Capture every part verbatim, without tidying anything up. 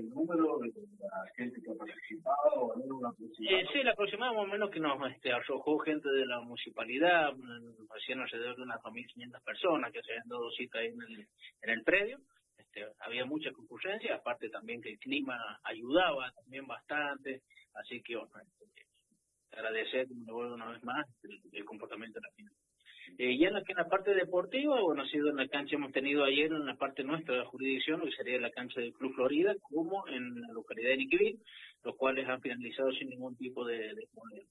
el número de la gente que ha participado o algún aproximado? Eh, sí, el aproximado más o menos que nos este, arrojó gente de la municipalidad, recién alrededor de unas dos mil quinientas personas que se habían dado cita ahí en el, en el predio. Este, había mucha concurrencia, aparte también que el clima ayudaba también bastante, así que bueno, este, agradecer, me vuelvo una vez más, el, el comportamiento de la gente. Eh, ya en la, en la parte deportiva, bueno, ha sido en la cancha, hemos tenido ayer en la parte nuestra de la jurisdicción, lo que sería la cancha del Club Florida, como en la localidad de Niquibí, los cuales han finalizado sin ningún tipo de, de problema.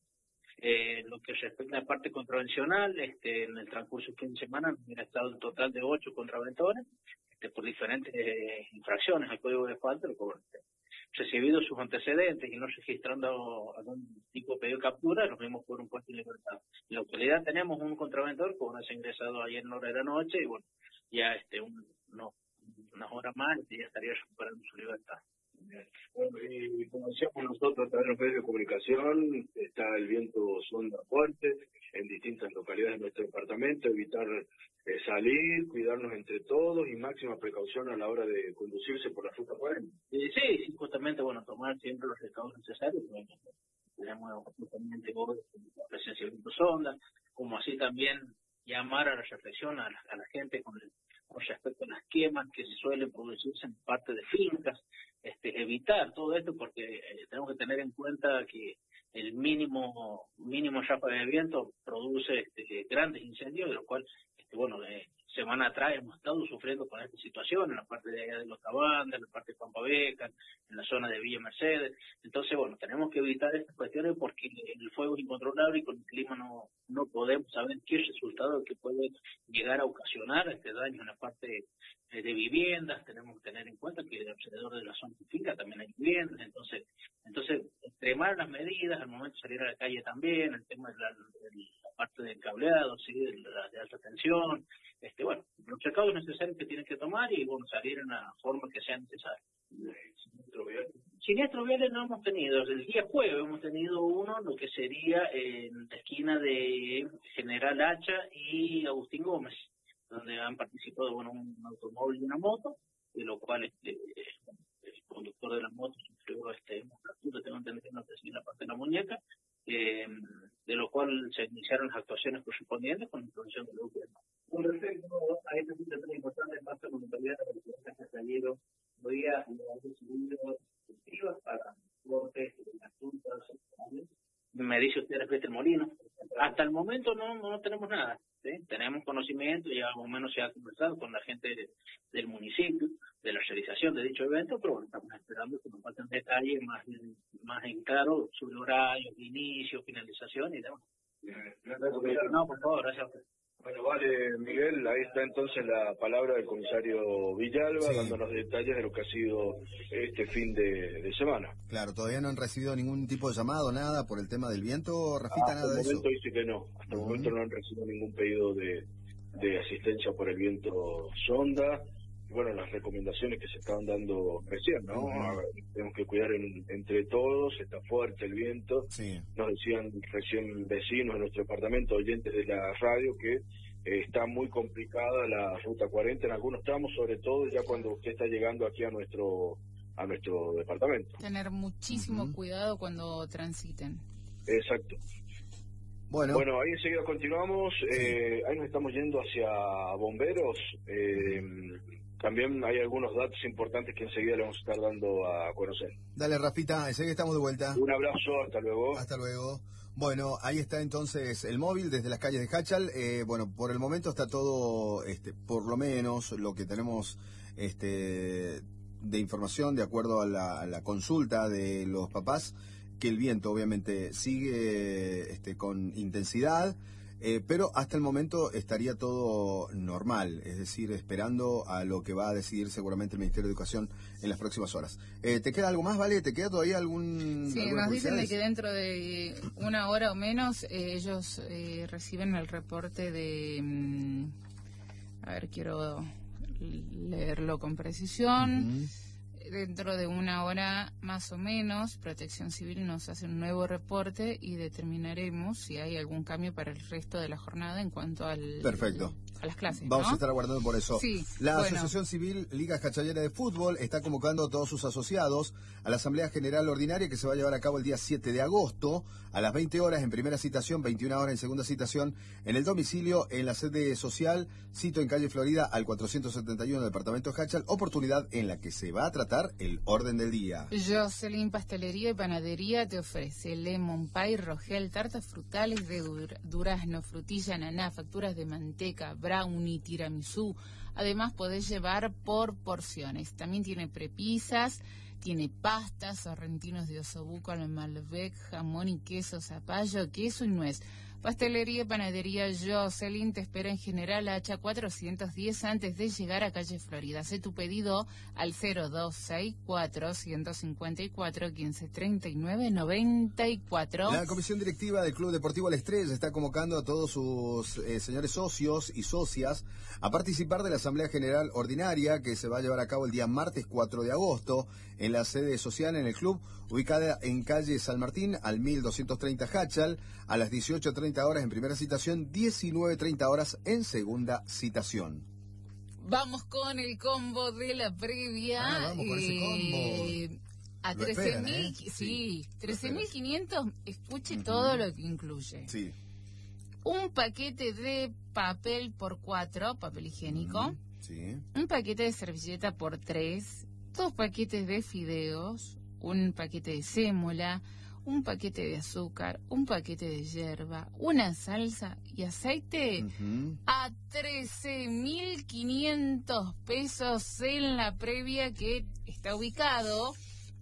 Eh, lo que respecta a la parte contravencional, este, en el transcurso de fin de semana han estado un total de ocho contraventores, este, por diferentes eh, infracciones al código de falta, lo cual, recibido sus antecedentes y no registrando algún tipo de pedido de captura, nos vimos por un puesto de libertad. En la actualidad tenemos un contraventor que bueno, se ha ingresado ayer en hora de la noche y bueno, ya este un, no, unas horas más y ya estaría recuperando su libertad. Bueno, y como decíamos nosotros a través de los medios de comunicación, está el viento sonda fuerte en distintas localidades de nuestro departamento, evitar eh, salir, cuidarnos entre todos y máxima precaución a la hora de conducirse por la ruta cuarenta. Eh, sí, sí, justamente, bueno, tomar siempre los recaudos necesarios. Bueno, tenemos justamente hoy la presencia del viento sonda, como así también llamar a la reflexión a la, a la gente con, el, con respecto a las quemas que se suelen producirse en parte de fincas, este, evitar todo esto porque eh, tenemos que tener en cuenta que el mínimo mínimo ráfaga de viento produce este, grandes incendios, de lo cual, este, bueno, eh, semana atrás hemos estado sufriendo con esta situación en la parte de allá de Los Tabandas, en la parte de Pampa Beca, en la zona de Villa Mercedes. Entonces, bueno, tenemos que evitar estas cuestiones porque el fuego es incontrolable y con el clima no no podemos saber qué resultado que puede llegar a ocasionar este daño en la parte de, de viviendas. Tenemos que tener en cuenta que alrededor de la zona de finca también hay viviendas, entonces entonces extremar las medidas al momento de salir a la calle también, el tema de la, de la parte del cableado, sí, de, la, de alta tensión, este bueno, los recaudos necesarios que tienen que tomar y bueno, salir en la forma que sea necesaria. Siniestro vial. Siniestros viales no hemos tenido, el día jueves hemos tenido uno, lo que sería en la esquina de General Hacha y Agustín Gómez, donde han participado bueno un automóvil y una moto, de lo cual este, el conductor de la moto sufrió este, una fractura, tengo entendido en la parte de la muñeca, eh, de lo cual se iniciaron las actuaciones correspondientes con la intervención del gobierno. Con respecto a esta situación importante, pasa con autoridad de la persona que ha salido hoy a los seguros efectivos para cortes de las juntas. Me dice usted respecto al molino. Hasta el momento no, no tenemos nada. ¿sí? Tenemos conocimiento, ya más o menos se ha conversado con la gente de, del municipio, de la realización de dicho evento, pero bueno, estamos esperando que nos falten detalles más, más en claro sobre horarios, inicio, finalización y demás. No, por favor, gracias a usted. Bueno, vale, Miguel, ahí está entonces la palabra del comisario Villalba, sí, dándonos detalles de lo que ha sido este fin de, de semana. Claro, todavía no han recibido ningún tipo de llamado, nada, por el tema del viento, Rafita, nada de eso. Hasta el momento dice que no, hasta el uh-huh. momento no han recibido ningún pedido de, de asistencia por el viento sonda. Bueno, las recomendaciones que se estaban dando recién, ¿no? Uh-huh. Ver, tenemos que cuidar en, entre todos, está fuerte el viento. Sí. Nos decían recién vecinos de nuestro departamento, oyentes de la radio, que eh, está muy complicada la ruta cuarenta en algunos tramos, sobre todo ya cuando usted está llegando aquí a nuestro a nuestro departamento. Tener muchísimo uh-huh. cuidado cuando transiten. Exacto. Bueno, bueno, ahí enseguida continuamos, eh, ahí nos estamos yendo hacia bomberos. Eh, También hay algunos datos importantes que enseguida le vamos a estar dando a conocer. Dale, Rafita, enseguida estamos de vuelta. Un abrazo, hasta luego. Hasta luego. Bueno, ahí está entonces el móvil desde las calles de Hachal. Eh, bueno, por el momento está todo, este, por lo menos lo que tenemos este, de información, de acuerdo a la, a la consulta de los papás, que el viento obviamente sigue este, con intensidad. Eh, pero hasta el momento estaría todo normal, es decir, esperando a lo que va a decidir seguramente el Ministerio de Educación en las próximas horas. Eh, ¿Te queda algo más, Vale? ¿Te queda todavía algún...? Sí, nos dicen de que dentro de una hora o menos eh, ellos eh, reciben el reporte de... Mmm, a ver, quiero leerlo con precisión... Uh-huh. dentro de una hora más o menos, Protección Civil nos hace un nuevo reporte y determinaremos si hay algún cambio para el resto de la jornada en cuanto al... Perfecto. a las clases, Vamos ¿no? a estar aguardando por eso. Sí, la bueno. Asociación Civil Liga Jachallera de Fútbol está convocando a todos sus asociados a la Asamblea General Ordinaria que se va a llevar a cabo el día siete de agosto a las veinte horas en primera citación, veintiuna horas en segunda citación en el domicilio en la sede social, sito en calle Florida al cuatrocientos setenta y uno, departamento Jachal, oportunidad en la que se va a tratar el orden del día. Jocelyn Pastelería y Panadería te ofrece lemon pie, rogel, tartas frutales de dur- durazno, frutilla, ananá, facturas de manteca, brownie, tiramisú. Además podés llevar por porciones. También tiene prepisas, tiene pastas, sorrentinos de osobuco, malbec, jamón y queso, zapallo, queso y nuez. Pastelería y Panadería Jocelyn te espera en General Hacha cuatrocientos diez antes de llegar a calle Florida. Haz tu pedido al cero dos seis cuatro, ciento cincuenta y cuatro, quince treinta y nueve, noventa y cuatro. La Comisión Directiva del Club Deportivo La Estrella está convocando a todos sus eh, señores socios y socias a participar de la Asamblea General Ordinaria que se va a llevar a cabo el día martes cuatro de agosto en la sede social en el club, ubicada en calle San Martín al mil doscientos treinta Jachal, a las dieciocho treinta horas en primera citación, diecinueve treinta horas en segunda citación. Vamos con el combo de la previa. Ah, vamos con ese combo. A Lo trece esperan, mil, ¿eh? sí, Sí, trece mil quinientos, escuche Ujú. todo lo que incluye. Sí. Un paquete de papel por cuatro, papel higiénico. Ujú. Sí. Un paquete de servilleta por tres. Dos paquetes de fideos. Un paquete de sémola. Un paquete de azúcar. Un paquete de yerba. Una salsa y aceite. Ujú. A trece mil quinientos pesos en la previa, que está ubicado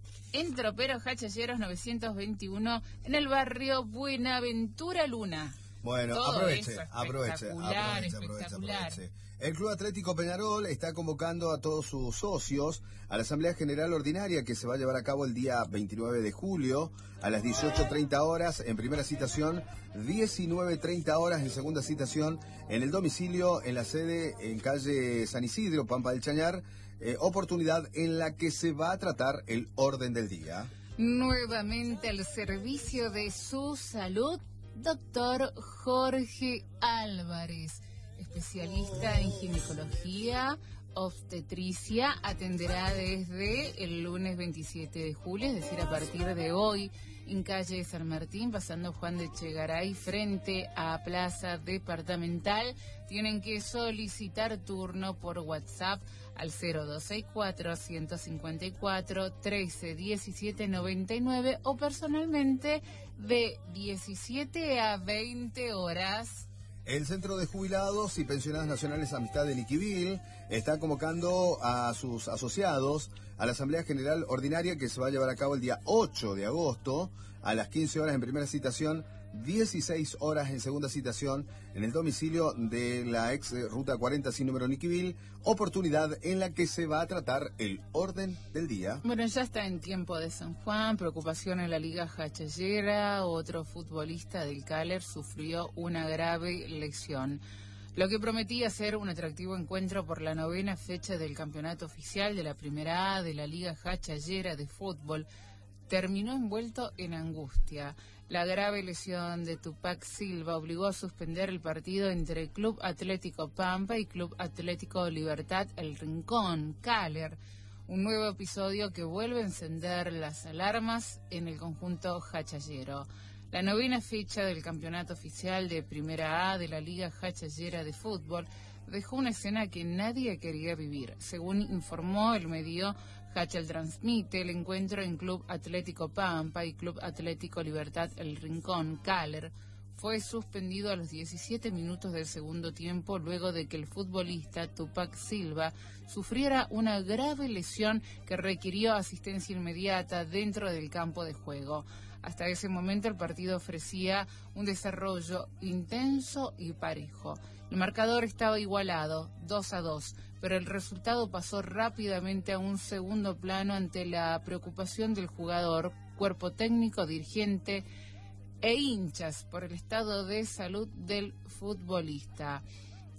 en Troperos Jachalleros novecientos veintiuno en el barrio Buenaventura Luna. Bueno, Todo aproveche, eso, aproveche, espectacular, aproveche, aproveche, espectacular. aproveche. El Club Atlético Peñarol está convocando a todos sus socios a la Asamblea General Ordinaria que se va a llevar a cabo el día veintinueve de julio a las dieciocho treinta horas en primera citación, diecinueve treinta horas en segunda citación en el domicilio en la sede en calle San Isidro, Pampa del Chañar, eh, oportunidad en la que se va a tratar el orden del día. Nuevamente al servicio de su salud, doctor Jorge Álvarez, especialista en ginecología, obstetricia, atenderá desde el lunes veintisiete de julio, es decir, a partir de hoy, en calle San Martín, pasando Juan de Chegaray, frente a Plaza Departamental. Tienen que solicitar turno por WhatsApp al cero dos seis cuatro, ciento cincuenta y cuatro, trece diecisiete noventa y nueve o personalmente de diecisiete a veinte horas. El Centro de Jubilados y Pensionados Nacionales Amistad de Liquivil está convocando a sus asociados a la Asamblea General Ordinaria que se va a llevar a cabo el día ocho de agosto a las quince horas en primera citación, dieciséis horas en segunda citación en el domicilio de la ex Ruta cuarenta sin número Liquivil, oportunidad en la que se va a tratar el orden del día. Bueno, ya está en tiempo de San Juan, preocupación en la Liga Jachallera, otro futbolista del Caler sufrió una grave lesión. Lo que prometía ser un atractivo encuentro por la novena fecha del campeonato oficial de la Primera A de la Liga Jachallera de fútbol terminó envuelto en angustia. La grave lesión de Tupac Silva obligó a suspender el partido entre Club Atlético Pampa y Club Atlético Libertad El Rincón, Caler. Un nuevo episodio que vuelve a encender las alarmas en el conjunto jachallero. La novena fecha del campeonato oficial de Primera A de la Liga Jachallera de Fútbol dejó una escena que nadie quería vivir. Según informó el medio Jachal Transmite, el encuentro en Club Atlético Pampa y Club Atlético Libertad El Rincón, Caler, fue suspendido a los diecisiete minutos del segundo tiempo luego de que el futbolista Tupac Silva sufriera una grave lesión que requirió asistencia inmediata dentro del campo de juego. Hasta ese momento el partido ofrecía un desarrollo intenso y parejo. El marcador estaba igualado, dos a dos, pero el resultado pasó rápidamente a un segundo plano ante la preocupación del jugador, cuerpo técnico, dirigente e hinchas por el estado de salud del futbolista.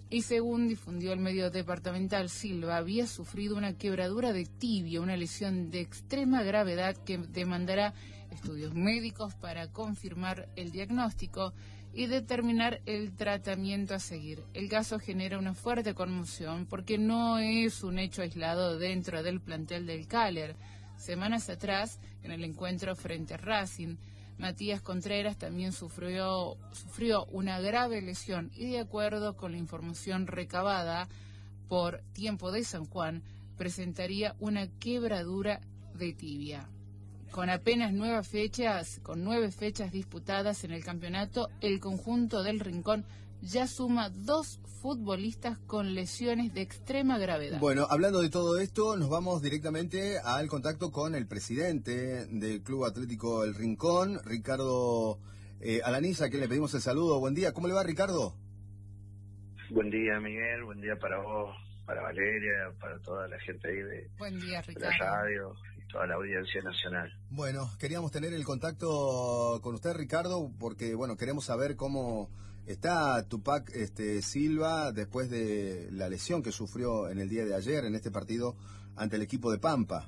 Y según difundió el medio departamental, Silva había sufrido una quebradura de tibia, una lesión de extrema gravedad que demandará estudios médicos para confirmar el diagnóstico y determinar el tratamiento a seguir. El caso genera una fuerte conmoción porque no es un hecho aislado dentro del plantel del Caler. Semanas atrás, en el encuentro frente a Racing, Matías Contreras también sufrió, sufrió una grave lesión y, de acuerdo con la información recabada por Tiempo de San Juan, presentaría una quebradura de tibia. Con apenas nueve fechas, con nueve fechas disputadas en el campeonato, el conjunto del Rincón ya suma dos futbolistas con lesiones de extrema gravedad. Bueno, hablando de todo esto, nos vamos directamente al contacto con el presidente del Club Atlético El Rincón, Ricardo eh, Alaniza, a quien le pedimos el saludo. Buen día, ¿cómo le va, Ricardo? Buen día, Miguel, buen día para vos, para Valeria, para toda la gente ahí de, buen día, de la radio y toda la audiencia nacional. Bueno, queríamos tener el contacto con usted, Ricardo, porque bueno, queremos saber cómo está Tupac este, Silva después de la lesión que sufrió en el día de ayer en este partido ante el equipo de Pampa.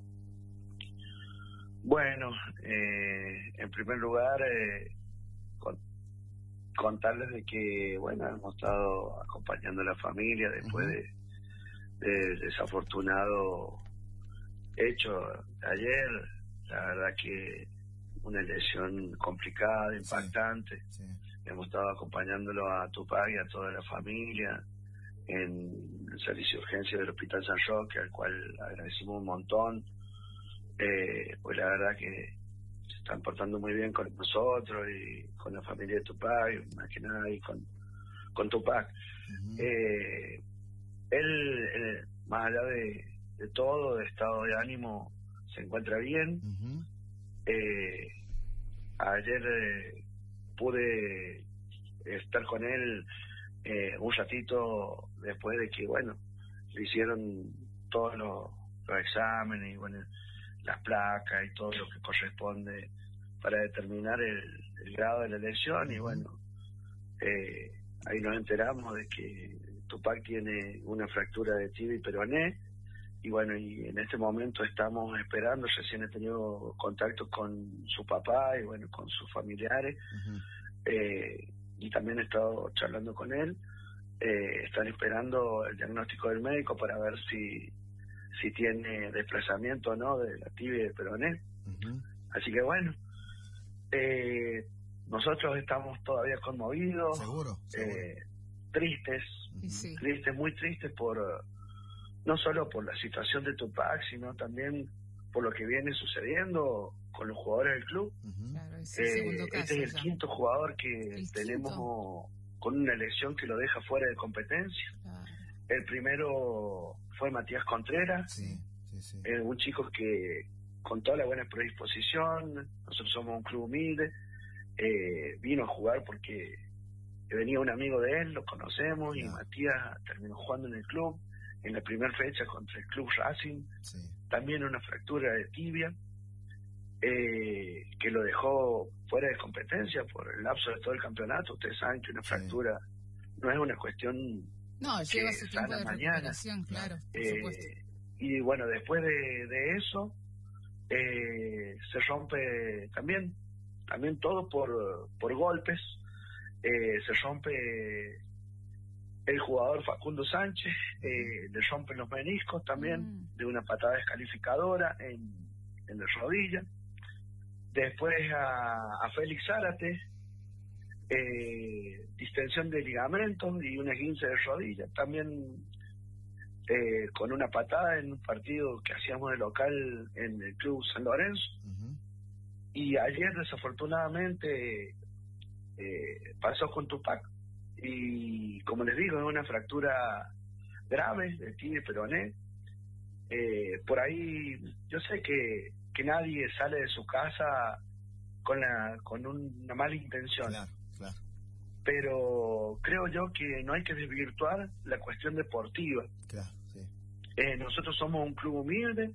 Bueno, eh, en primer lugar, eh, con, contarles de que, bueno, hemos estado acompañando a la familia después uh-huh. de, de desafortunado hecho de ayer. La verdad que una lesión complicada, impactante. Sí, sí. Hemos estado acompañándolo a Tupac y a toda la familia en el servicio de urgencia del Hospital San Roque, al cual agradecimos un montón. Eh, pues la verdad que se están portando muy bien con nosotros y con la familia de Tupac, y más que nada y con, con Tupac. Uh-huh. eh, él, él, más allá de, de todo, de estado de ánimo, se encuentra bien. Uh-huh. eh, ayer eh, pude estar con él eh, un ratito después de que, bueno, le hicieron todos los, los exámenes y, bueno, las placas y todo lo que corresponde para determinar el, el grado de la lesión. Y bueno, eh, ahí nos enteramos de que Tupac tiene una fractura de tibia y peroné. Y bueno, y en este momento estamos esperando, recién he tenido contacto con su papá y bueno, con sus familiares. Uh-huh. eh, y también he estado charlando con él. Eh, están esperando el diagnóstico del médico para ver si si tiene desplazamiento o no de la tibia y del peroné. Uh-huh. Así que bueno, eh, nosotros estamos todavía conmovidos, seguro, seguro. Eh, tristes, sí. tristes, muy tristes por no solo por la situación de Tupac, sino también por lo que viene sucediendo con los jugadores del club. Uh-huh. Claro, es eh, segundo caso, este es el ya. quinto jugador que ¿El tenemos quinto? Con una lesión que lo deja fuera de competencia. Claro. El primero fue Matías Contreras, sí, sí, sí. Eh, un chico que con toda la buena predisposición, nosotros somos un club humilde, eh, vino a jugar porque venía un amigo de él, lo conocemos, yeah. y Matías terminó jugando en el club, en la primera fecha contra el Club Racing, sí. también una fractura de tibia, eh, que lo dejó fuera de competencia por el lapso de todo el campeonato. Ustedes saben que una fractura sí. no es una cuestión no, lleva su tiempo de mañana. recuperación, claro, por eh, supuesto. Y bueno, después de, de eso, eh, se rompe también, también todo por, por golpes, eh, se rompe el jugador Facundo Sánchez, eh, le rompen los meniscos también, mm. de una patada descalificadora en, en la rodilla. Después a, a Félix Zárate, eh, distensión de ligamentos y una esguince de rodilla, también eh, con una patada en un partido que hacíamos de local en el Club San Lorenzo. Uh-huh. Y ayer desafortunadamente eh, pasó con Tupac, y como les digo, es una fractura grave de tibia y peroné. Eh, por ahí yo sé que, que nadie sale de su casa con la con un, una mala intención, claro, claro. pero creo yo que no hay que desvirtuar la cuestión deportiva. Claro, sí. eh, nosotros somos un club humilde,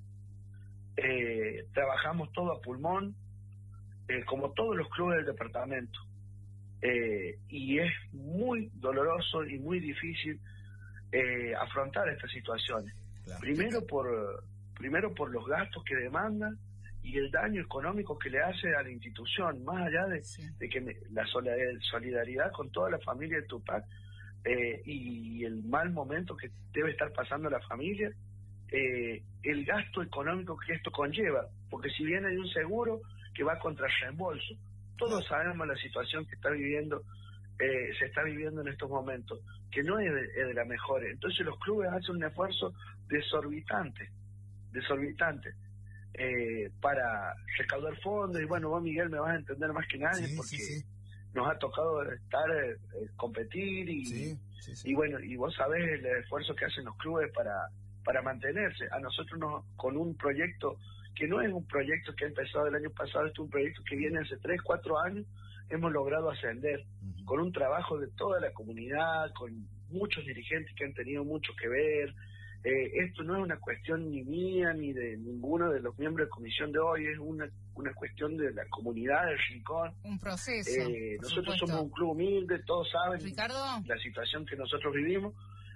eh, trabajamos todo a pulmón, eh, como todos los clubes del departamento. eh, y es muy doloroso y muy difícil eh, afrontar estas situaciones. Claro. Primero por primero por los gastos que demandan y el daño económico que le hace a la institución, más allá de, sí. de que me, la solidaridad con toda la familia de Tupac eh, y el mal momento que debe estar pasando la familia, eh, el gasto económico que esto conlleva, porque si bien hay un seguro que va contra reembolso, todos sabemos la situación que está viviendo, eh, se está viviendo en estos momentos, que no es de, es de la mejor. Entonces los clubes hacen un esfuerzo desorbitante, desorbitante, eh, para recaudar fondos, y bueno, vos Miguel me vas a entender más que nadie, sí, porque sí, sí. nos ha tocado estar, eh, competir, y, sí, sí, sí. y bueno, y vos sabés el esfuerzo que hacen los clubes para, para mantenerse. A nosotros nos, con un proyecto que no es un proyecto que ha empezado el año pasado, es un proyecto que viene hace tres, cuatro años, hemos logrado ascender, uh-huh. con un trabajo de toda la comunidad, con muchos dirigentes que han tenido mucho que ver. Eh, esto no es una cuestión ni mía ni de ninguno de los miembros de comisión de hoy, es una una cuestión de la comunidad del Rincón. Un proceso. Eh, nosotros supuesto. somos un club humilde, todos saben Ricardo. la situación que nosotros vivimos.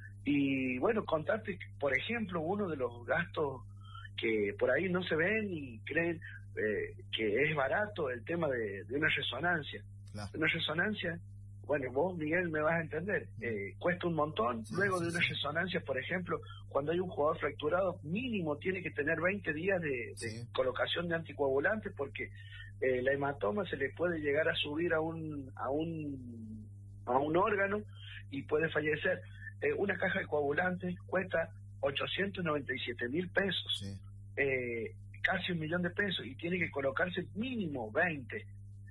Y bueno, contarte, por ejemplo, uno de los gastos que por ahí no se ven y creen eh, que es barato, el tema de, de una resonancia. Claro. Una resonancia, bueno, vos, Miguel, me vas a entender, eh, cuesta un montón. Sí, Luego sí, de una sí. resonancia, por ejemplo, cuando hay un jugador fracturado, mínimo tiene que tener veinte días de, de sí. colocación de anticoagulantes, porque eh, la hematoma se le puede llegar a subir a un a un a un órgano y puede fallecer. Eh, una caja de coagulantes cuesta ochocientos noventa y siete mil pesos, sí. eh, casi un millón de pesos, y tiene que colocarse mínimo veinte.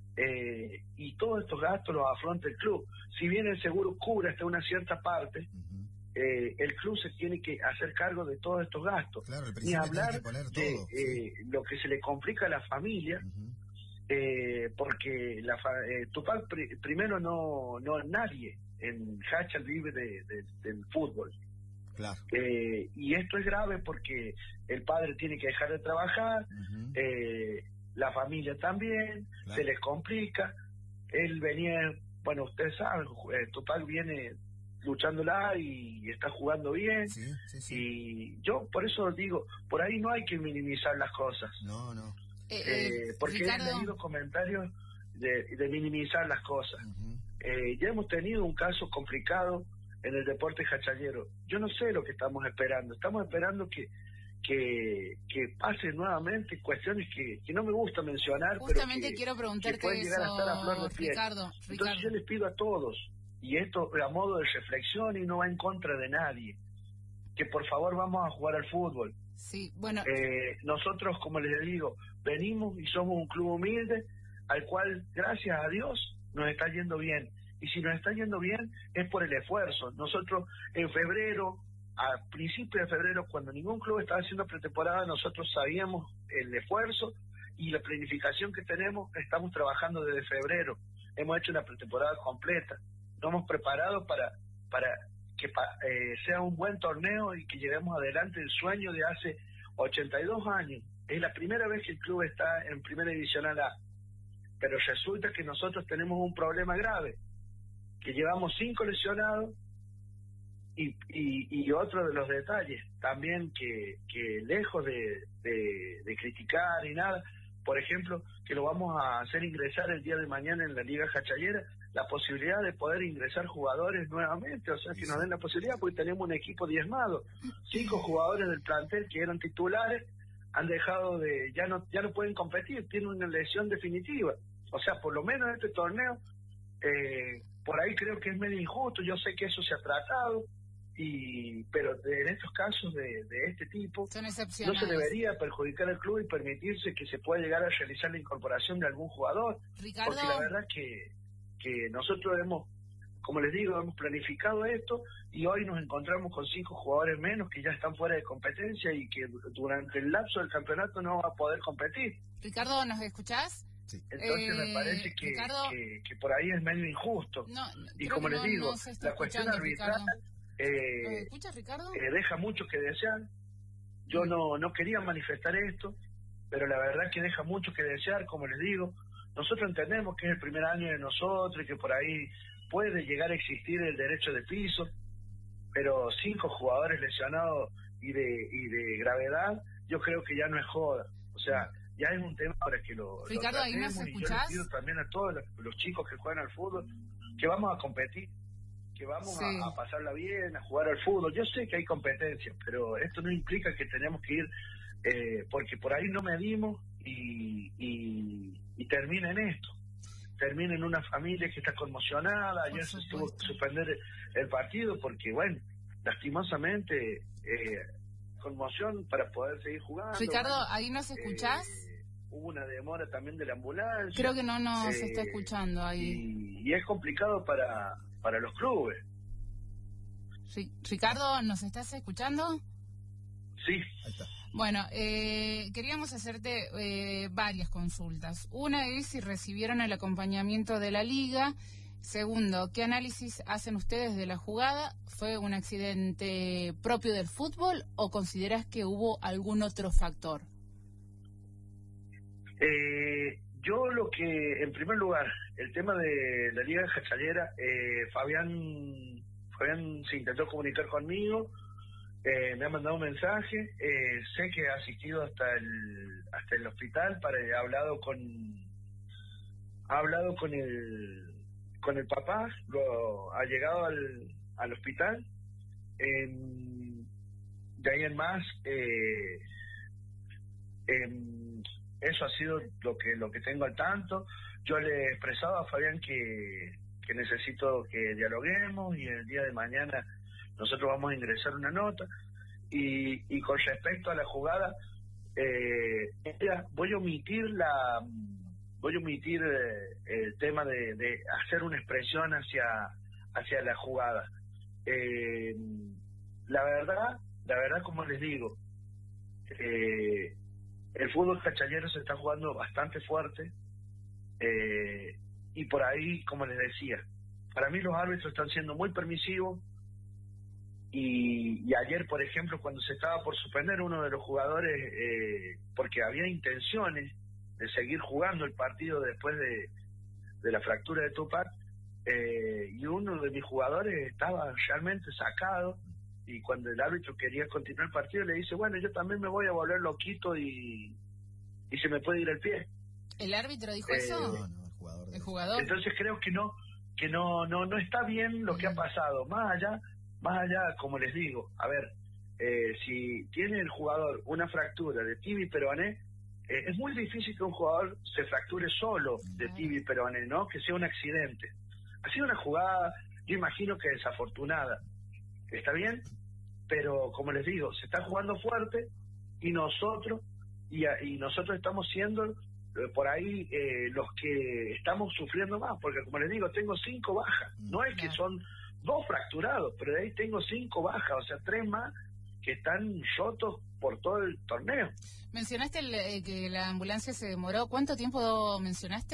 Eh, y todos estos gastos los afronta el club. Si bien el seguro cubre hasta una cierta parte, uh-huh. eh, el club se tiene que hacer cargo de todos estos gastos. Claro, ni hablar de todo, eh, sí. lo que se le complica a la familia, uh-huh. eh, porque la fa- eh, Tupac pr- primero no no nadie en Hachal vive de, de, del fútbol. Claro. Eh, y esto es grave porque el padre tiene que dejar de trabajar, uh-huh. eh, la familia también, claro. se les complica. Él venía, bueno, ustedes saben, eh, Tupac viene luchándola y está jugando bien, sí, sí, sí. y yo por eso digo, por ahí no hay que minimizar las cosas. No, no. Eh, eh, porque Ricardo... he leído comentarios de, de minimizar las cosas. Uh-huh. Eh, ya hemos tenido un caso complicado en el deporte hachallero. Yo no sé lo que estamos esperando. Estamos esperando que que, que pase nuevamente cuestiones que, que no me gusta mencionar, justamente pero que, quiero preguntarte que pueden llegar eso, a estar a flor de piel. Ricardo, Entonces Ricardo. yo les pido a todos, y esto a modo de reflexión y no va en contra de nadie, que por favor vamos a jugar al fútbol. Sí, bueno. Eh, nosotros, como les digo, venimos y somos un club humilde al cual, gracias a Dios, nos está yendo bien. Y si nos está yendo bien es por el esfuerzo. Nosotros en febrero, a principios de febrero, cuando ningún club estaba haciendo pretemporada, nosotros sabíamos el esfuerzo y la planificación que tenemos. Estamos trabajando desde febrero. Hemos hecho una pretemporada completa. Nos hemos preparado para para que pa, eh, sea un buen torneo y que llevemos adelante el sueño de hace ochenta y dos años. Es la primera vez que el club está en Primera Divisional A. Pero resulta que nosotros tenemos un problema grave, que llevamos cinco lesionados. Y, y, y otro de los detalles también que, que lejos de, de, de criticar y nada, por ejemplo, que lo vamos a hacer ingresar el día de mañana en la Liga Hachallera, la posibilidad de poder ingresar jugadores nuevamente, o sea, que nos den la posibilidad, porque tenemos un equipo diezmado. Cinco jugadores del plantel que eran titulares han dejado de, ya no ya no pueden competir, tienen una lesión definitiva. O sea, por lo menos en este torneo, eh, por ahí creo que es medio injusto. Yo sé que eso se ha tratado, y pero en estos casos de, de este tipo no se debería perjudicar al club y permitirse que se pueda llegar a realizar la incorporación de algún jugador. Ricardo. Porque la verdad que que nosotros hemos, como les digo, hemos planificado esto y hoy nos encontramos con cinco jugadores menos que ya están fuera de competencia y que durante el lapso del campeonato no va a poder competir. Ricardo, ¿nos escuchás? Sí. Entonces eh, me parece que, Ricardo, que, que por ahí es medio injusto. No, y como les no, digo, no la cuestión arbitral eh, ¿Nos escuchas, Ricardo? Eh, deja mucho que desear. Yo no no quería manifestar esto, pero la verdad que deja mucho que desear. Como les digo, nosotros entendemos que es el primer año de nosotros y que por ahí puede llegar a existir el derecho de piso, pero cinco jugadores lesionados y de y de gravedad, yo creo que ya no es joda. O sea, ya es un tema para que lo Ricardo, lo ¿ahí nos escuchás? Y yo les pido también a todos los, los chicos que juegan al fútbol que vamos a competir, que vamos sí. a, a pasarla bien, a jugar al fútbol. Yo sé que hay competencia, pero esto no implica que tenemos que ir, eh, porque por ahí no medimos y, y, y termina en esto. Termina en una familia que está conmocionada. Ayer se tuvo que suspender el partido porque, bueno, lastimosamente, eh, conmoción para poder seguir jugando. Ricardo, bueno, ¿ahí nos escuchás? Eh, hubo una demora también de la ambulancia. Creo que no nos eh, está escuchando ahí. Y, y es complicado para, para los clubes. Sí. Ricardo, ¿nos estás escuchando? Sí. Ahí está. Bueno, eh, queríamos hacerte eh, varias consultas. Una es si recibieron el acompañamiento de la Liga. Segundo, ¿qué análisis hacen ustedes de la jugada? ¿Fue un accidente propio del fútbol o consideras que hubo algún otro factor? Eh, yo lo que, en primer lugar, el tema de la Liga de Jachalera, eh, Fabián, Fabián se intentó comunicar conmigo. Eh, me ha mandado un mensaje, eh, sé que ha asistido hasta el hasta el hospital, para ha hablado con ha hablado con el con el papá, lo, ha llegado al, al hospital. Eh, de ahí en más, eh, eh, eso ha sido lo que lo que tengo al tanto. Yo le he expresado a Fabián que, que necesito que dialoguemos y el día de mañana nosotros vamos a ingresar una nota. Y, y con respecto a la jugada, eh, voy a omitir la voy a omitir eh, el tema de, de hacer una expresión hacia hacia la jugada. Eh, la verdad, la verdad como les digo, eh, el fútbol cachallero se está jugando bastante fuerte, eh, y por ahí, como les decía, para mí los árbitros están siendo muy permisivos. Y, y ayer, por ejemplo, cuando se estaba por suspender uno de los jugadores, eh, porque había intenciones de seguir jugando el partido después de, de la fractura de Tupac, eh, y uno de mis jugadores estaba realmente sacado, y cuando el árbitro quería continuar el partido le dice, bueno, yo también me voy a volver loquito y, y se me puede ir el pie. ¿El árbitro dijo eh, eso? No, no, el jugador. ¿El jugador? Entonces creo que no, que no, no, no está bien lo que ha pasado, más allá Más allá, como les digo, a ver, eh, si tiene el jugador una fractura de tibia y peroné, eh, es muy difícil que un jugador se fracture solo de tibia y peroné, ¿no? Que sea un accidente. Ha sido una jugada, yo imagino que desafortunada, ¿está bien? Pero, como les digo, se está jugando fuerte y nosotros, y, y nosotros estamos siendo eh, por ahí eh, los que estamos sufriendo más, porque como les digo, tengo cinco bajas, no es que son dos fracturados, pero de ahí tengo cinco bajas, o sea, tres más que están rotos por todo el torneo. Mencionaste el, eh, que la ambulancia se demoró. ¿Cuánto tiempo mencionaste?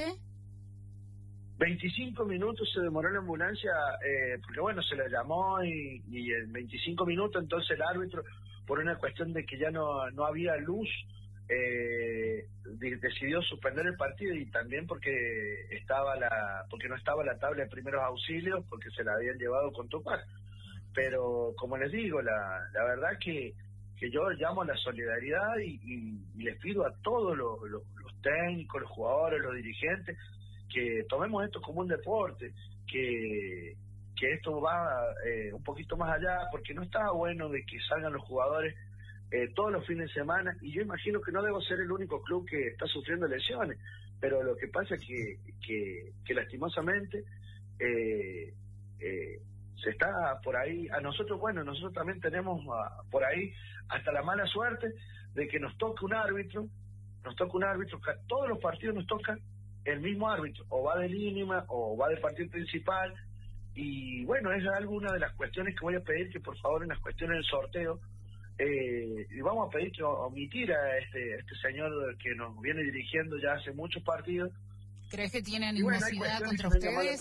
veinticinco minutos se demoró la ambulancia, eh, porque bueno, se la llamó y, y en veinticinco minutos entonces el árbitro, por una cuestión de que ya no, no había luz, eh, de, decidió suspender el partido, y también porque estaba la porque no estaba la tabla de primeros auxilios, porque se la habían llevado con Tupac. Pero como les digo, la, la verdad que, que yo llamo a la solidaridad y, y, y les pido a todos los, los, los técnicos, los jugadores, los dirigentes, que tomemos esto como un deporte, que, que esto va eh, un poquito más allá, porque no está bueno de que salgan los jugadores Eh, todos los fines de semana, y yo imagino que no debo ser el único club que está sufriendo lesiones, pero lo que pasa es que, que, que lastimosamente eh, eh, se está por ahí, a nosotros, bueno, nosotros también tenemos uh, por ahí hasta la mala suerte de que nos toque un árbitro, nos toca un árbitro, que a todos los partidos nos toca el mismo árbitro, o va de Línima o va del partido principal, y bueno, esa es alguna de las cuestiones que voy a pedir que por favor en las cuestiones del sorteo, Eh, y vamos a pedir que omitir a este, este señor que nos viene dirigiendo ya hace muchos partidos. ¿Crees que tiene animosidad bueno, contra ustedes?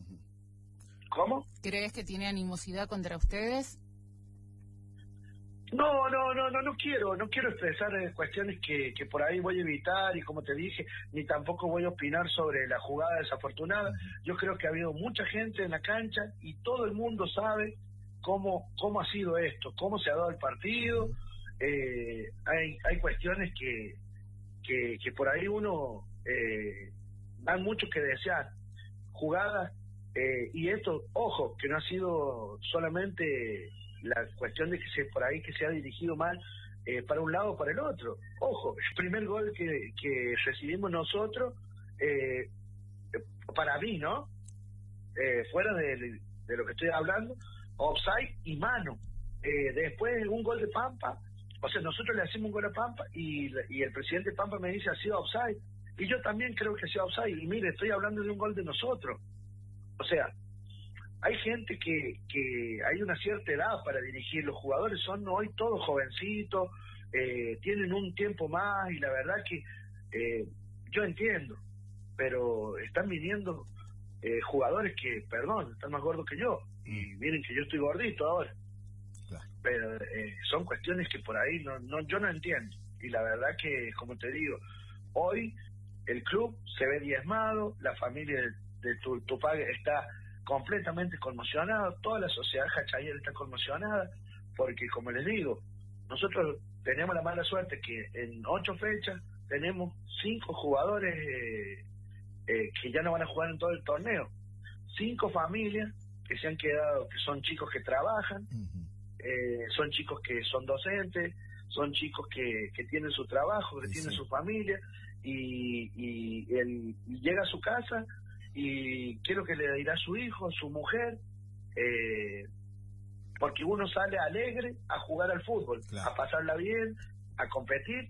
¿Cómo? ¿Crees que tiene animosidad contra ustedes? No, no, no, no, no quiero, no quiero expresar eh, cuestiones que, que por ahí voy a evitar y como te dije, ni tampoco voy a opinar sobre la jugada desafortunada. Yo creo que ha habido mucha gente en la cancha y todo el mundo sabe cómo, cómo ha sido esto, cómo se ha dado el partido. Eh, hay, hay cuestiones que, que, que por ahí uno eh, dan mucho que desear. Jugadas, eh, y esto, ojo, que no ha sido solamente la cuestión de que se por ahí que se ha dirigido mal eh, para un lado o para el otro. Ojo, el primer gol que, que recibimos nosotros, eh, para mí, ¿no? Eh, fuera de, de lo que estoy hablando, offside y mano. Eh, después un gol de Pampa, o sea, nosotros le hacemos un gol a Pampa y, y el presidente Pampa me dice ha sido offside. Y yo también creo que ha sido offside. Y mire, estoy hablando de un gol de nosotros. O sea, hay gente que, que hay una cierta edad para dirigir, los jugadores son hoy todos jovencitos, eh, tienen un tiempo más y la verdad que eh, yo entiendo, pero están viniendo eh, jugadores que, perdón, están más gordos que yo, y miren que yo estoy gordito ahora, claro. Pero eh, son cuestiones que por ahí no, no yo no entiendo, y la verdad que, como te digo, hoy el club se ve diezmado, la familia de, de tu, Tupac está completamente conmocionado, toda la sociedad jachayera está conmocionada, porque como les digo, nosotros tenemos la mala suerte que en ocho fechas tenemos cinco jugadores eh, eh, que ya no van a jugar en todo el torneo, cinco familias que se han quedado, que son chicos que trabajan, uh-huh. eh, son chicos que son docentes, son chicos que, que tienen su trabajo, que sí, tienen sí. su familia, y, y, el, y llega a su casa y quiero que le dirá a su hijo, su mujer, eh, porque uno sale alegre a jugar al fútbol, claro. a pasarla bien, a competir,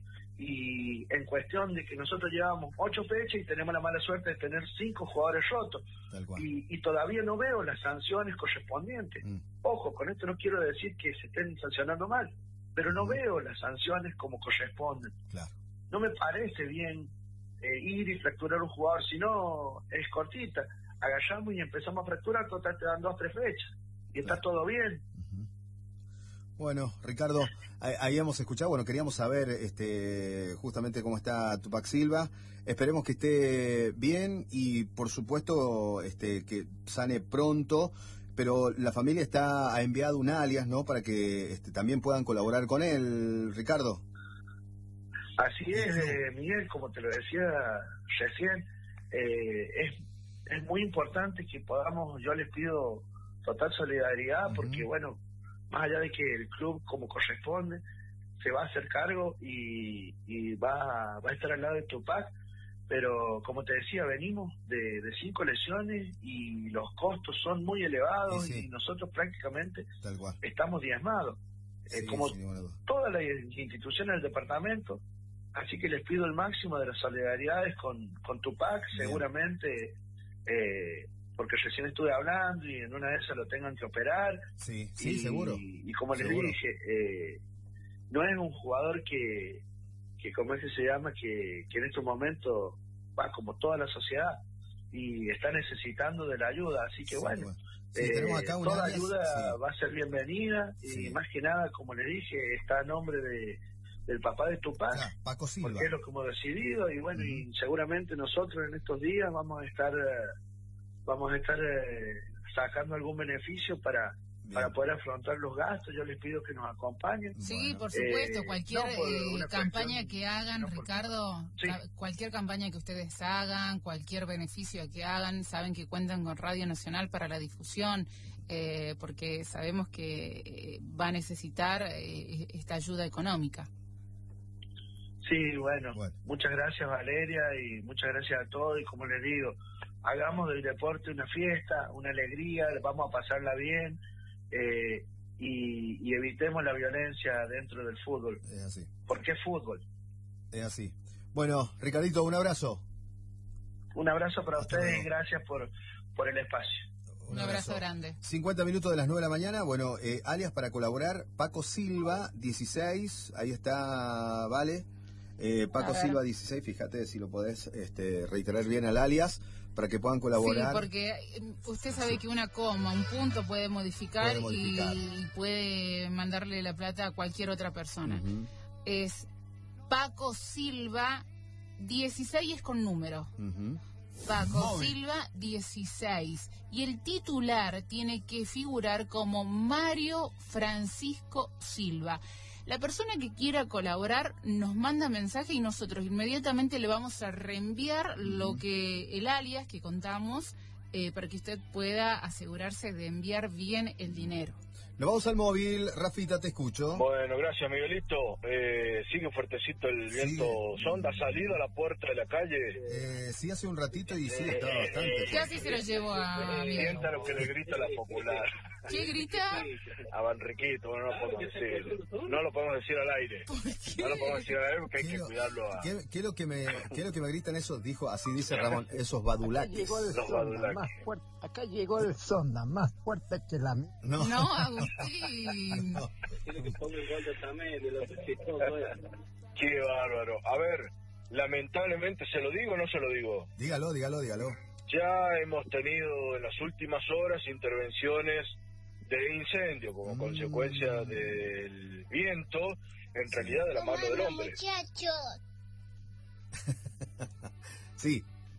y en cuestión de que nosotros llevamos ocho fechas y tenemos la mala suerte de tener cinco jugadores rotos, y, y todavía no veo las sanciones correspondientes. Mm. Ojo, con esto no quiero decir que se estén sancionando mal, pero no mm. veo las sanciones como corresponden. Claro. No me parece bien Eh, ir y fracturar un jugador, si no es cortita, agarramos y empezamos a fracturar, total te dan dos, tres fechas y está claro. todo bien. Uh-huh. Bueno, Ricardo, habíamos escuchado, bueno, queríamos saber este justamente cómo está Tupac Silva, esperemos que esté bien y por supuesto este que sane pronto, pero la familia está ha enviado un alias, ¿no? Para que este, también puedan colaborar con él, Ricardo. Así es, eh, Miguel, como te lo decía recién, eh, es, es muy importante que podamos, yo les pido total solidaridad, uh-huh. porque bueno, más allá de que el club como corresponde, se va a hacer cargo y, y va, va a estar al lado de Tupac, pero como te decía, venimos de, de cinco lesiones y los costos son muy elevados, sí, sí. y nosotros prácticamente estamos diezmados, sí, eh, como sí, todas las instituciones del departamento. Así que les pido el máximo de las solidaridades con, con Tupac, bien. Seguramente, eh, porque recién estuve hablando y en una de esas lo tengan que operar. Sí, sí, y, seguro. Y, y como seguro. les dije, eh, no es un jugador que, que como es que se llama, que, que en estos momentos va como toda la sociedad y está necesitando de la ayuda. Así que sí, bueno, bueno. Sí, eh, acá toda áreas, ayuda sí. va a ser bienvenida y sí. más que nada, como les dije, está a nombre de del papá de Tupac, ah, Paco Silva, porque es lo que hemos decidido y bueno, uh-huh. y seguramente nosotros en estos días vamos a estar uh, vamos a estar uh, sacando algún beneficio para Bien. para poder afrontar los gastos. Yo les pido que nos acompañen. Sí, bueno. por supuesto, eh, cualquier no eh, campaña cuestión, que hagan, no Ricardo, sí. cualquier campaña que ustedes hagan, cualquier beneficio que hagan, saben que cuentan con Radio Nacional para la difusión, eh, porque sabemos que eh, va a necesitar eh, esta ayuda económica. Sí, bueno, bueno, muchas gracias Valeria y muchas gracias a todos y como les digo, hagamos del deporte una fiesta, una alegría, vamos a pasarla bien eh, y, y evitemos la violencia dentro del fútbol. Es así. ¿Por qué fútbol? Es así. Bueno, Ricardito, un abrazo. Un abrazo para Hasta ustedes luego. Y gracias por, por el espacio. Un abrazo, abrazo grande. cincuenta minutos de las nueve de la mañana. Bueno, eh, alias para colaborar, Paco Silva, dieciséis, ahí está, vale. Eh, Paco Silva dieciséis, fíjate si lo podés este, reiterar bien al alias para que puedan colaborar. Sí, porque usted sabe que una coma, un punto puede modificar, puede modificar. Y puede mandarle la plata a cualquier otra persona. Uh-huh. Es Paco Silva dieciséis, es con número. Uh-huh. Paco Muy. Silva dieciséis. Y el titular tiene que figurar como Mario Francisco Silva. La persona que quiera colaborar nos manda mensaje y nosotros inmediatamente le vamos a reenviar uh-huh. lo que el alias que contamos eh, para que usted pueda asegurarse de enviar bien el dinero. Nos vamos al móvil. Rafita, te escucho. Bueno, gracias, Miguelito. Eh, sigue fuertecito el viento sí. sonda. ¿Ha salido a la puerta de la calle? Eh, sí, hace un ratito y sí, estaba bastante. Casi se lo llevo a Miguel. Sienta lo que le grita la popular. ¿Qué grita? A Banriquito, bueno, no lo podemos decir. No lo podemos decir al aire. No lo podemos decir al aire porque hay que cuidarlo a... ¿Qué, qué, es lo que me, ¿Qué es lo que me gritan esos? Dijo, así dice Ramón, esos badulaques. Los badulaques. Acá llegó el sonda, más fuerte que la... No, no Agustín. No. Qué bárbaro. A ver, lamentablemente, ¿se lo digo o no se lo digo? Dígalo, dígalo, dígalo. Ya hemos tenido en las últimas horas intervenciones de incendio como mm. consecuencia del viento, en realidad de la mano del hombre. Muchachos. Sí.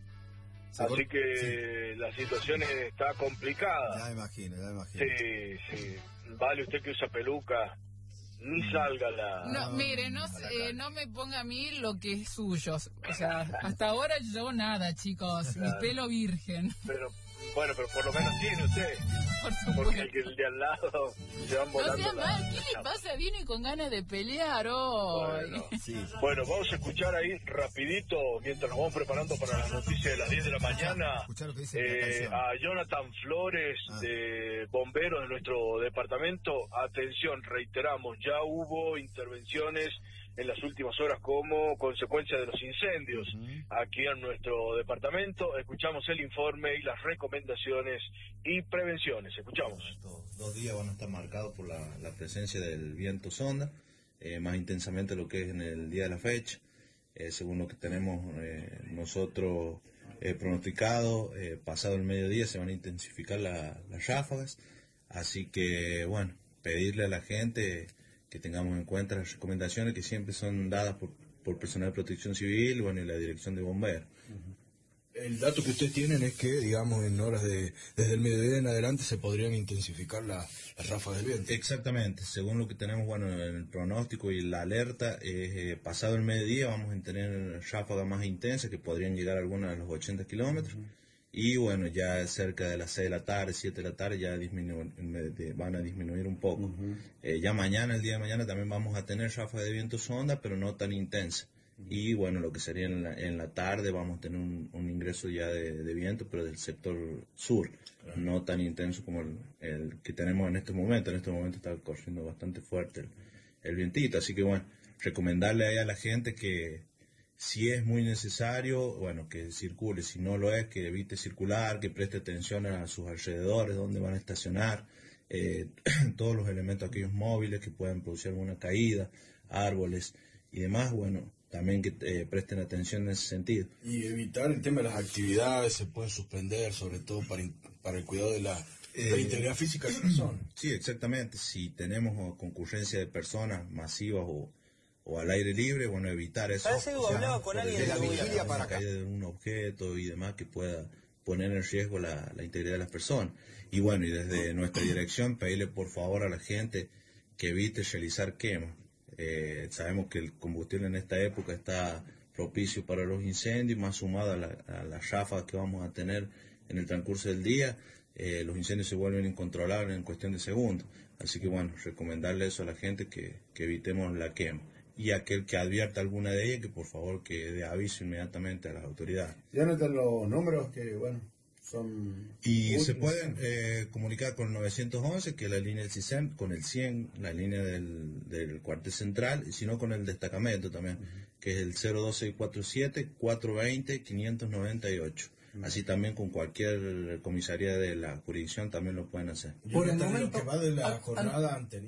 Así que sí. La situación está complicada. Ya me imagino, ya me imagino. Sí, sí. Vale usted que usa peluca, ni salga la... No, mire, no, eh, no me ponga a mí lo que es suyo. O sea, hasta ahora yo nada, chicos. Claro. Mi pelo virgen. Pero, bueno, pero por lo menos tiene usted. Por supuesto. Porque el, el de al lado se van volando. No sea mal, ¿qué le pasa? Viene con ganas de pelear hoy. Bueno, sí. Bueno, vamos a escuchar ahí rapidito, mientras nos vamos preparando para las noticias de las diez de la mañana, eh, a Jonathan Flores, ah. de bomberos de nuestro departamento. Atención, reiteramos, ya hubo intervenciones en las últimas horas como consecuencia de los incendios uh-huh. aquí en nuestro departamento. Escuchamos el informe y las recomendaciones y prevenciones. Escuchamos. Estos dos días van a estar marcados por la, la presencia del viento sonda, eh, más intensamente lo que es en el día de la fecha, eh, según lo que tenemos eh, nosotros eh, pronosticado, eh, pasado el mediodía se van a intensificar la, las ráfagas, así que bueno, pedirle a la gente que tengamos en cuenta las recomendaciones que siempre son dadas por, por personal de protección civil, bueno, y la dirección de bomberos. Uh-huh. El dato que ustedes tienen es que, digamos, en horas de, desde el mediodía en adelante se podrían intensificar la, las ráfagas del viento. Exactamente, según lo que tenemos, bueno, en el pronóstico y la alerta, es, eh, pasado el mediodía vamos a tener ráfagas más intensas que podrían llegar a algunas a los ochenta kilómetros. Uh-huh. Y bueno, ya cerca de las seis de la tarde, siete de la tarde, ya disminu- van a disminuir un poco. Uh-huh. Eh, ya mañana, el día de mañana, también vamos a tener ráfagas de viento sonda, pero no tan intensa. Uh-huh. Y bueno, lo que sería en la, en la tarde, vamos a tener un, un ingreso ya de, de viento, pero del sector sur, uh-huh. no tan intenso como el, el que tenemos en este momento. En este momento está corriendo bastante fuerte el, el vientito. Así que bueno, recomendarle ahí a la gente que... si es muy necesario, bueno, que circule. Si no lo es, que evite circular, que preste atención a sus alrededores, dónde van a estacionar, eh, todos los elementos aquellos móviles que puedan producir alguna caída, árboles y demás, bueno, también que eh, presten atención en ese sentido. Y evitar el tema de las actividades, se pueden suspender, sobre todo para, para el cuidado de la, de la eh, integridad física de la persona. Sí, exactamente. Si tenemos concurrencia de personas masivas o o al aire libre, bueno, evitar eso. Parece que hablaba con alguien de la vigilia para la caída de un objeto y demás que pueda poner en riesgo la, la integridad de las personas. Y bueno, y desde nuestra dirección pedirle por favor a la gente que evite realizar quemas. Eh, sabemos que el combustible en esta época está propicio para los incendios, más sumado a, la, a las ráfagas que vamos a tener en el transcurso del día, eh, los incendios se vuelven incontrolables en cuestión de segundos. Así que bueno, recomendarle eso a la gente, que, que evitemos la quema. Y aquel que advierta alguna de ellas, que por favor que dé aviso inmediatamente a las autoridades. Ya no están los números que, bueno, son... Y útiles. Se pueden eh, comunicar con el nueve once, que es la línea del CISEN, con el cien, la línea del, del cuartel central, y si no con el destacamento también, uh-huh. que es el cero dos seis cuatro siete, cuatro dos cero, cinco nueve ocho. Uh-huh. Así también con cualquier comisaría de la jurisdicción también lo pueden hacer. Por el momento, que va de la jornada han tenido...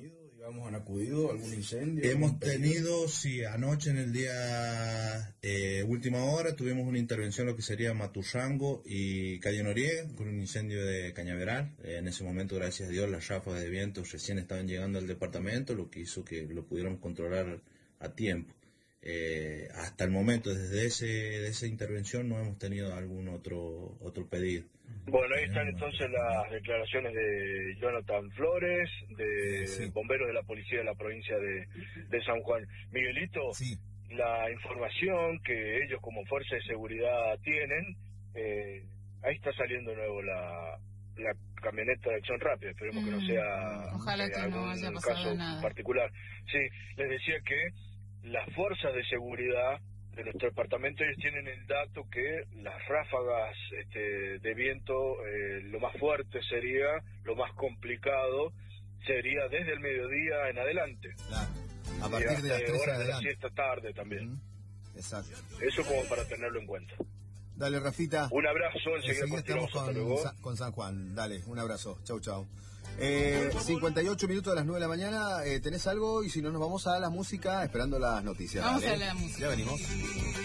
digamos, han acudido a algún incendio? Hemos algún tenido, sí, anoche en el día eh, última hora tuvimos una intervención lo que sería Maturrango y Calle Noriega con un incendio de cañaveral. Eh, en ese momento, gracias a Dios, las ráfagas de viento recién estaban llegando al departamento, lo que hizo que lo pudieron controlar a tiempo. Eh, hasta el momento, desde ese de esa intervención, no hemos tenido algún otro otro pedido. Bueno, ahí están entonces las declaraciones de Jonathan Flores, de sí. bomberos de la policía de la provincia de, de San Juan. Miguelito, Sí. la información que ellos como fuerza de seguridad tienen, eh, ahí está saliendo de nuevo la, la camioneta de acción rápida, esperemos mm. que no sea Ojalá eh, que algún no haya pasado caso nada. particular. Sí, les decía que las fuerzas de seguridad de nuestro departamento, ellos tienen el dato que las ráfagas este, de viento, eh, lo más fuerte sería, lo más complicado sería desde el mediodía en adelante. Claro. A partir de las tres horas en de la adelante. siesta tarde también. Uh-huh. Exacto. Eso como para tenerlo en cuenta. Dale, Rafita. Un abrazo, enseguida, enseguida estamos con, Sa- con San Juan. Dale, un abrazo. Chau, chau. Eh, cincuenta y ocho minutos de las nueve de la mañana. Eh, ¿Tenés algo? Y si no, nos vamos a la música esperando las noticias. Vamos Dale. a la música. Ya venimos.